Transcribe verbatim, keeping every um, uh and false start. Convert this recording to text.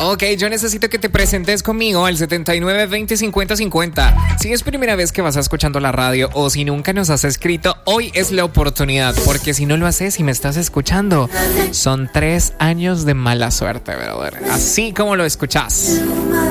Ok, yo necesito que te presentes conmigo al setenta y nueve veinte cincuenta cincuenta. Si es primera vez que vas escuchando la radio o si nunca nos has escrito, hoy es la oportunidad, porque si no lo haces y me estás escuchando, son tres años de mala suerte, brother. Así como lo escuchas.